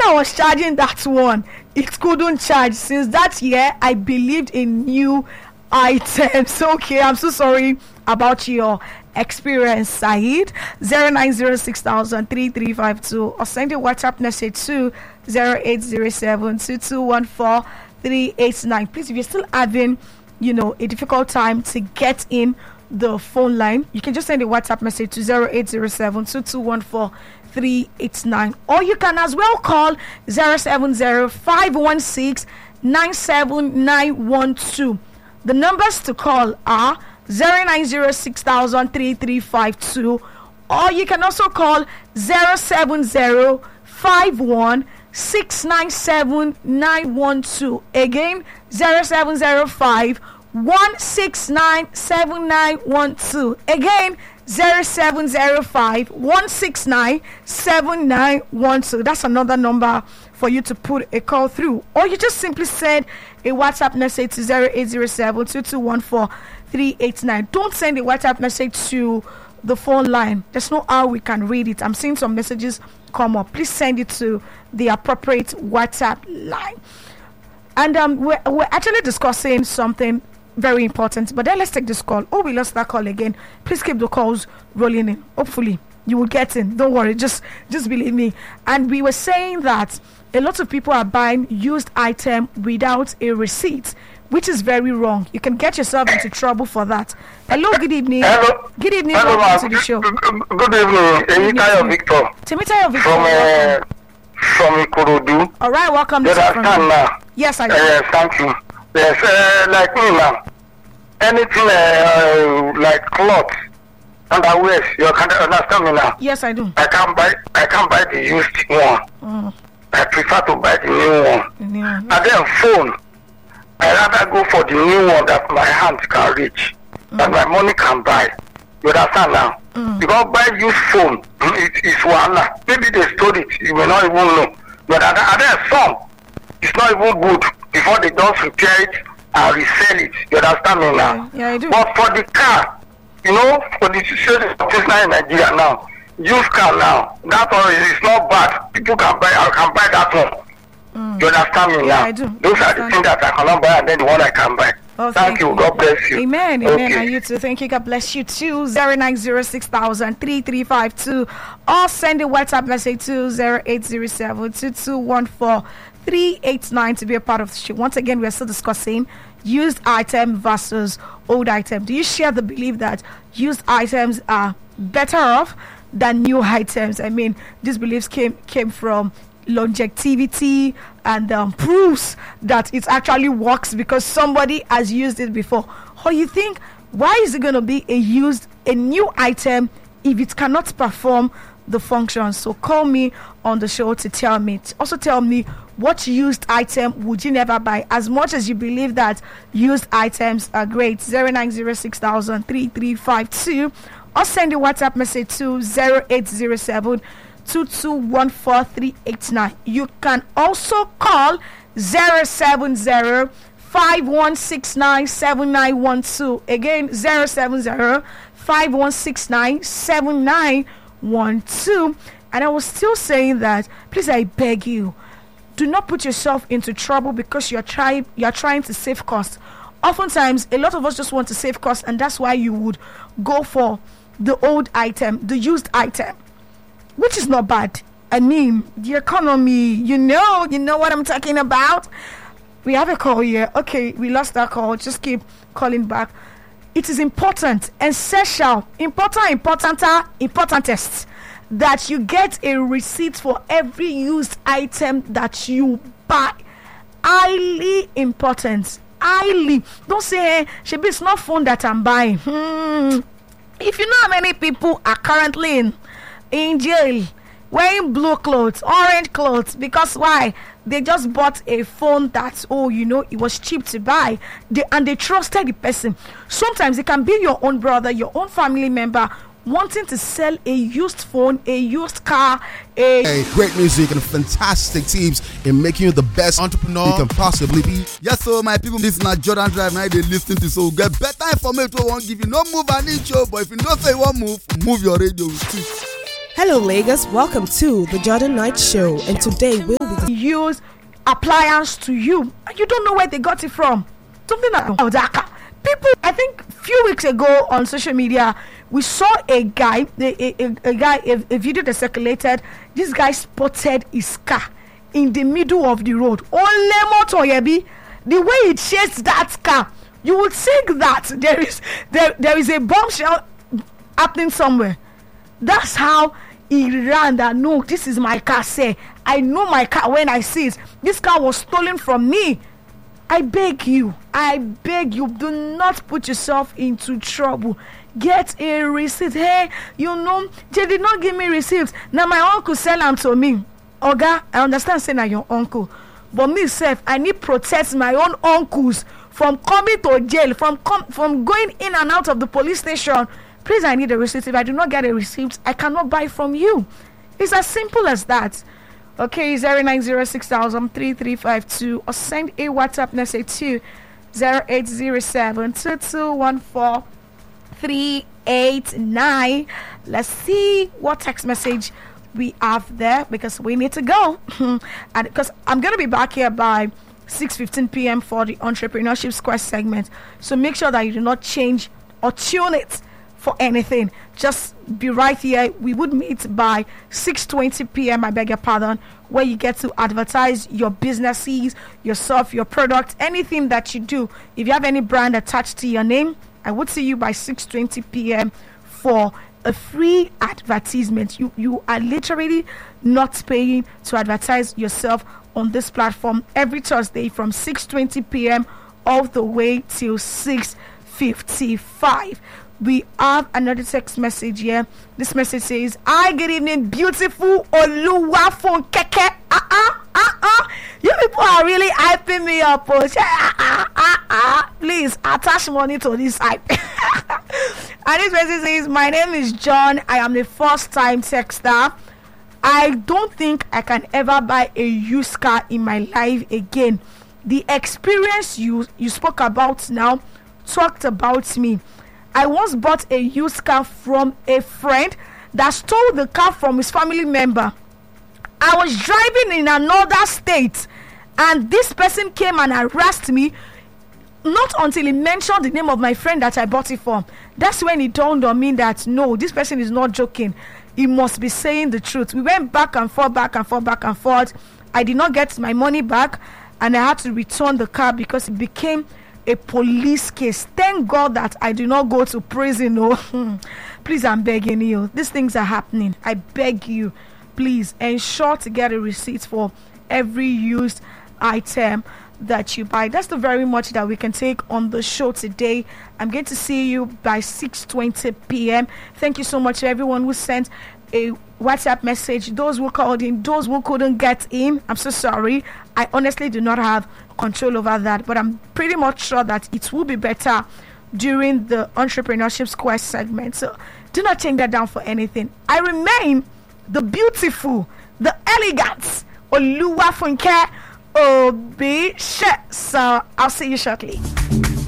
I was charging that one, it couldn't charge. Since that year, I believed in new items. Okay, I'm so sorry about your experience, Saeed. 0906003352 or send a WhatsApp message to 0807-2214-389. Please, if you're still having a difficult time to get in the phone line, you can just send a WhatsApp message to 0807-2214-389, or you can as well call 070-516-97912. The numbers to call are 0906003352, or you can also call 070-51-697-912. Again, 0705-169-7912. Again, 0705-169-7912. That's another number for you to put a call through, or you just simply send a WhatsApp message to 0807-2214-389. Don't send a WhatsApp message to the phone line. There's no how we can read it. I'm seeing some messages come up. Please send it to the appropriate WhatsApp line. And we're actually discussing something very important, but then let's take this call. Oh, we lost that call again. Please keep the calls rolling in. Hopefully you will get in. Don't worry, just believe me. And we were saying that a lot of people are buying used item without a receipt, which is very wrong. You can get yourself into trouble for that. Hello, good evening. Hello. Good evening. Hello, Welcome to the show. Good evening. Temitayo Victor. Temitayo Victor. From Ikorodu. All right, welcome. You understand now? Yes, I do. Thank you. Yes, like me now. Anything like clothes, underwear, you can understand me now? Yes, I do. I can't buy the used one. I prefer to buy the new one. Yeah. And then phone, I rather go for the new one that my hands can reach, that my money can buy. You understand now? Because buy used phone, it is one. Maybe they stole it, you may not even know. But and then some, it's not even good before they don't repair it and resell it. You understand me now? Yeah, I do. But for the car, for the situation in Nigeria now, used car now, that one is not bad. People can buy. I can buy that one. You understand me now? I do. Those are the things that I cannot buy, and then the one I can buy. Oh, thank you. God bless you. Amen. Okay. Amen. And you too. Thank you. God bless you too. 0906003352, or send a WhatsApp message to 0807-2214-389 to be a part of the show. Once again, we are still discussing used item versus old item. Do you share the belief that used items are better off than new items? I mean, these beliefs came from longevity and proofs that it actually works because somebody has used it before. Or you think, why is it going to be a new item if it cannot perform the function? So call me on the show to tell me. Also tell me, what used item would you never buy, as much as you believe that used items are great? 0906003352, or send a WhatsApp message to 0807-2214-389. You can also call 070-5169-7912. Again, 070-5169-7912. And I was still saying that, please, I beg you, do not put yourself into trouble because you're trying to save costs. Oftentimes, a lot of us just want to save costs, and that's why you would go for the old item, the used item, which is not bad. I mean, the economy, you know what I'm talking about. We have a call here. Okay, we lost that call. Just keep calling back. It is important, essential, importantest that you get a receipt for every used item that you buy. Highly important. Highly. Don't say, hey, Shebi, it's not phone that I'm buying. If you know how many people are currently in jail wearing blue clothes, orange clothes, because why? They just bought a phone that, it was cheap to buy, and they trusted the person. Sometimes it can be your own brother, your own family member, wanting to sell a used phone, a used car, great music and fantastic tips in making you the best entrepreneur you can possibly be. Yes, so my people, this is not Jordan Drive. Now they listen to, so get better information. Won't give you no move an inch, but if you don't say one move your radio. Hello, Lagos. Welcome to the Jordan Knight Show, and today we'll be use appliance to you, and you don't know where they got it from. Something like people. I think a few weeks ago on social media, we saw a guy, a video that circulated. This guy spotted his car in the middle of the road. The way it chased that car, you would think that there is a bombshell happening somewhere. That's how he ran. That no, this is my car. Say, I know my car when I see it. This car was stolen from me. I beg you, do not put yourself into trouble. Get a receipt. Hey, they did not give me receipts. Now my uncle sell them to me. Oga, I understand saying that your uncle, but me self, I need protect my own uncles from coming to jail, from going in and out of the police station. Please, I need a receipt. If I do not get a receipt, I cannot buy from you. It's as simple as that. Okay, 0906335 or send a WhatsApp message to 0807-2214-389. Let's see what text message we have there, because we need to go. And because I'm going to be back here by 6:15 p.m. for the Entrepreneurship Square segment. So make sure that you do not change or tune it for anything. Just be right here. We would meet by 6:20 p.m. I beg your pardon, where you get to advertise your businesses, yourself, your product, anything that you do. If you have any brand attached to your name, I would see you by 6:20 p.m. for a free advertisement. You are literally not paying to advertise yourself on this platform every Thursday from 6:20 p.m. all the way till 6:55. We have another text message here. This message says, "Hi, good evening, beautiful Oluwafun Keke. You people are really hyping me up. Please attach money to this hype." And this message says, "My name is John. I am the first-time texter. I don't think I can ever buy a used car in my life again. The experience you spoke about now talked about me. I once bought a used car from a friend that stole the car from his family member. I was driving in another state, and this person came and harassed me. Not until he mentioned the name of my friend that I bought it from. That's when it dawned on me that no, this person is not joking. He must be saying the truth." We went back and forth. I did not get my money back, and I had to return the car because it became a police case. Thank God that I did not go to prison. No. Please, I'm begging you. These things are happening. I beg you, please ensure to get a receipt for every used item that you buy. That's the very much that we can take on the show today. I'm going to see you by 6:20 p.m. Thank you so much to everyone who sent a WhatsApp message. Those who called in, those who couldn't get in, I'm so sorry. I honestly do not have control over that, but I'm pretty much sure that it will be better during the Entrepreneurship Square segment. So do not change that down for anything. I remain the beautiful, the elegant Oluwafunke Obi. So I'll see you shortly.